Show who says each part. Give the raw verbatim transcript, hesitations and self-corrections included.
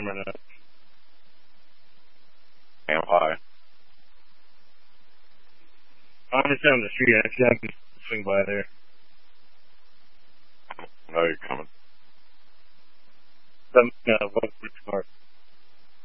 Speaker 1: am right now.
Speaker 2: Damn high.
Speaker 1: I'm just down the street, actually. I can swing by there.
Speaker 2: No, you're coming.
Speaker 1: Some, uh, what, which car?